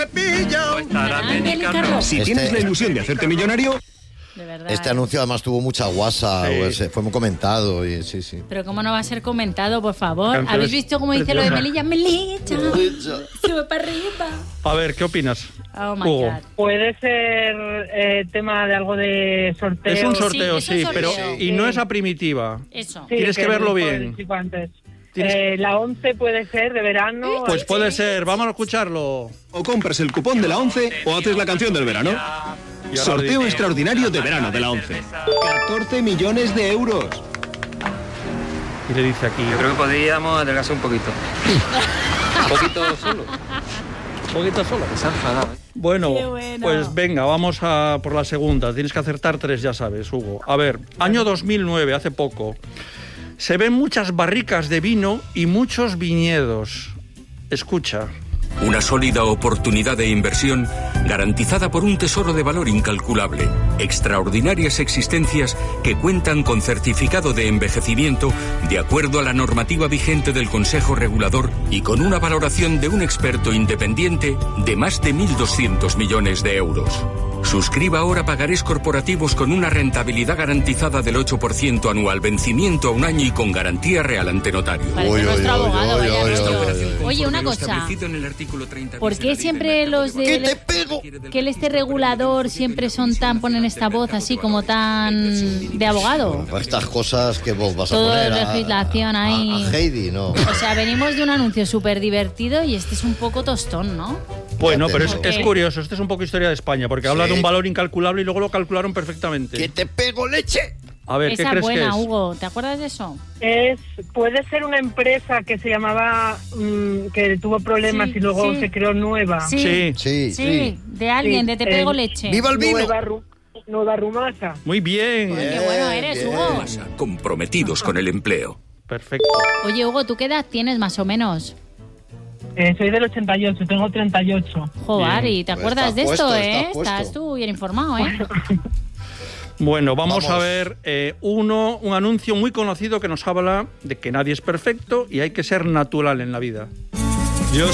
Si tienes la ilusión de hacerte millonario... De verdad. Este anuncio además tuvo mucha guasa, Sí. fue muy comentado y sí. Pero cómo no va a ser comentado, por favor. Canciones ¿Habéis visto cómo dice lo de preciosas. Melilla? Sube para arriba. A ver, ¿qué opinas? Oh my Hugo. God. Puede ser tema de algo de sorteo. Es un sorteo, Sí, es un pero sorteo. y no es a primitiva. Eso. Sí, Tienes que verlo dijo bien. el chico antes. Tienes- La 11 puede ser de verano. Pues puede ser, vamos a escucharlo. O compras el cupón de la 11 o haces la canción del verano. Y ahora Sorteo lo dice. extraordinario de verano de la 11. 14 millones de euros. Y le dice aquí. Yo creo que podríamos adelgazar un poquito. Un poquito solo. Un poquito solo. Se ha enfadado, ¿eh? Bueno, Qué bueno. pues venga, vamos a por la segunda. Tienes que acertar 3, ya sabes, Hugo. A ver, año 2009, hace poco. Se ven muchas barricas de vino y muchos viñedos. Escucha. Una sólida oportunidad de inversión garantizada por un tesoro de valor incalculable. Extraordinarias existencias que cuentan con certificado de envejecimiento de acuerdo a la normativa vigente del Consejo Regulador y con una valoración de un experto independiente de más de 1.200 millones de euros. Suscriba ahora pagarés corporativos con una rentabilidad garantizada del 8% anual, vencimiento a un año y con garantía real ante notario. Parece nuestro abogado, vaya rollo. Oye, Conforme una lo cosa. establecido en el artículo 30 ¿Por bis de qué la Ley del siempre Mercado los de de... ¡Que te pego! que este regulador siempre son tan... ponen esta voz así como tan... de abogado? Estas cosas que vos vas a Todo poner legislación ahí. a Heidi, ¿no? O sea, venimos de un anuncio súper divertido y este es un poco tostón, ¿no? Bueno, Ya pero te es digo. curioso. Esto es un poco historia de España, porque habla de un valor incalculable y luego lo calcularon perfectamente. ¡Que te pego leche! A ver, ¿qué Esa crees buena, que es? Hugo. ¿Te acuerdas de eso? Puede ser una empresa que se llamaba, que tuvo problemas Sí, y luego sí. se creó nueva. Sí. Sí. de alguien, Sí, de Te Pego eh, Leche. ¡Viva el vino! Nueva Rumasa. Muy bien. Qué bueno eres, Hugo. comprometidos con el empleo. Perfecto. Oye, Hugo, ¿tú qué edad tienes más o menos? Soy del 88, tengo 38. Joder, Bien. ¿y te Pues acuerdas estás de esto, puesto, eh? estás puesto. Estás tú bien informado, ¿eh? Bueno, vamos a Vamos. ver un anuncio muy conocido que nos habla de que nadie es perfecto y hay que ser natural en la vida.